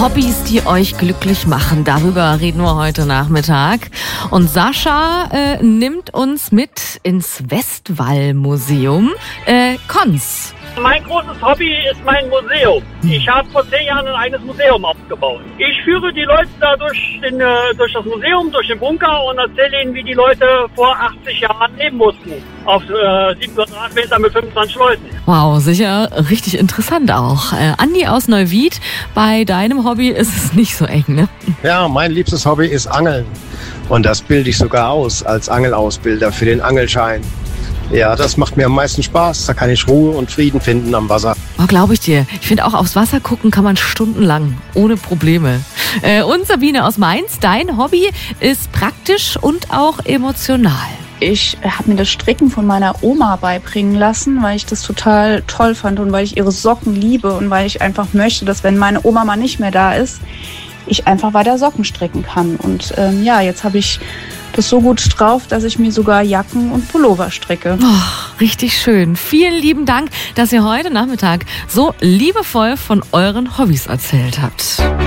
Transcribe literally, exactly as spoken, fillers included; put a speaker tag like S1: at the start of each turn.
S1: Hobbys, die euch glücklich machen. Darüber reden wir heute Nachmittag. Und Sascha äh, nimmt uns mit ins Westwall-Museum. Äh, Konz.
S2: Mein großes Hobby ist mein Museum. Ich habe vor zehn Jahren ein eigenes Museum aufgebaut. Ich führe die Leute da durch, den, äh, durch das Museum, durch den Bunker und erzähle ihnen, wie die Leute vor achtzig Jahren leben mussten. Auf äh, sieben Quadratmeter mit fünfundzwanzig Leuten.
S1: Wow, sicher richtig interessant auch. Äh, Andi aus Neuwied, bei deinem Hobby ist es nicht so eng, ne?
S3: Ja, mein liebstes Hobby ist Angeln. Und das bilde ich sogar aus als Angelausbilder für den Angelschein. Ja, das macht mir am meisten Spaß. Da kann ich Ruhe und Frieden finden am Wasser.
S1: Oh, glaube ich dir. Ich finde auch, aufs Wasser gucken kann man stundenlang, ohne Probleme. Äh, und Sabine aus Mainz, dein Hobby ist praktisch und auch emotional.
S4: Ich habe mir das Stricken von meiner Oma beibringen lassen, weil ich das total toll fand und weil ich ihre Socken liebe und weil ich einfach möchte, dass, wenn meine Oma mal nicht mehr da ist, ich einfach weiter Socken stricken kann. Und ähm, ja, jetzt habe ich das so gut drauf, dass ich mir sogar Jacken und Pullover stricke.
S1: Oh, richtig schön. Vielen lieben Dank, dass ihr heute Nachmittag so liebevoll von euren Hobbys erzählt habt.